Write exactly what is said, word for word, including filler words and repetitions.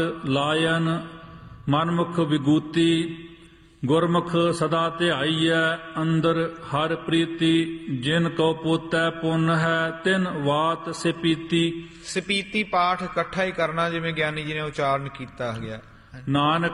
Line ਮਨਮੁਖ ਵਿਗੂਤੀ ਗੁਰਮੁਖ ਸਦਾ ਧਿਆਈਐ ਅੰਦਰ ਹਰ ਪ੍ਰੀਤੀ ਜਿਨ ਕੋ ਪੋਤੈ ਪੁੰਨ ਹੈ ਤਿਨ ਵਾਤ ਸਿਪੀਤੀ। ਸਪੀਤੀ ਪਾਠ ਇਕੱਠਾ ਹੀ ਕਰਨਾ ਜਿਵੇਂ ਗਿਆਨੀ ਜੀ ਨੇ ਉਚਾਰਨ ਕੀਤਾ ਗਿਆ। ਨਾਨਕ